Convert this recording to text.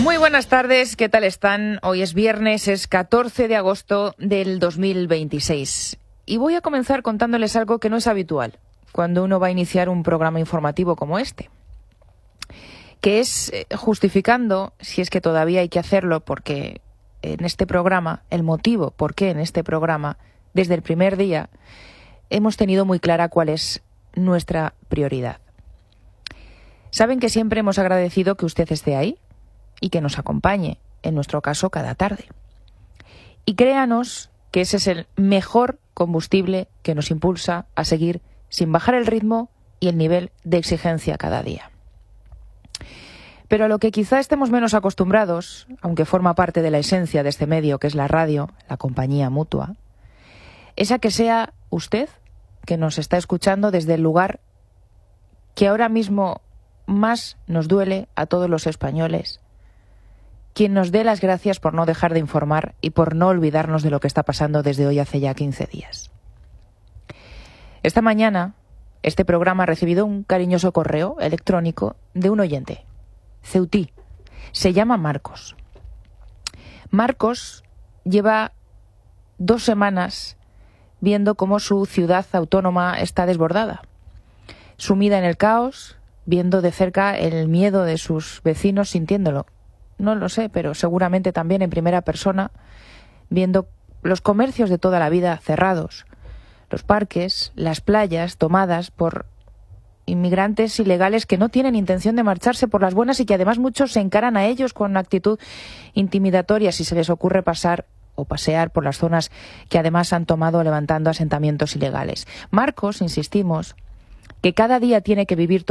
Muy buenas tardes, ¿qué tal están? Hoy es viernes, es 14 de agosto del 2026. Y voy a comenzar contándoles algo que no es habitual cuando uno va a iniciar un programa informativo como este, que es justificando, si es que todavía hay que hacerlo, porque en este programa, el motivo por qué en este programa, desde el primer día, hemos tenido muy clara cuál es nuestra prioridad. Saben que siempre hemos agradecido que usted esté ahí y que nos acompañe, en nuestro caso, cada tarde. Y créanos que ese es el mejor combustible que nos impulsa a seguir sin bajar el ritmo y el nivel de exigencia cada día. Pero a lo que quizá estemos menos acostumbrados, aunque forma parte de la esencia de este medio, que es la radio, la compañía mutua, es a que sea usted, que nos está escuchando desde el lugar que ahora mismo más nos duele a todos los españoles, quien nos dé las gracias por no dejar de informar y por no olvidarnos de lo que está pasando desde hoy hace ya 15 días. Esta mañana, este programa ha recibido un cariñoso correo electrónico de un oyente, ceutí. Se llama Marcos. Marcos lleva 2 semanas viendo cómo su ciudad autónoma está desbordada, sumida en el caos, viendo de cerca el miedo de sus vecinos, sintiéndolo. No lo sé, pero seguramente también en primera persona, viendo los comercios de toda la vida cerrados, los parques, las playas tomadas por inmigrantes ilegales que no tienen intención de marcharse por las buenas y que además muchos se encaran a ellos con una actitud intimidatoria si se les ocurre pasar o pasear por las zonas que además han tomado levantando asentamientos ilegales. Marcos, insistimos, que cada día tiene que vivir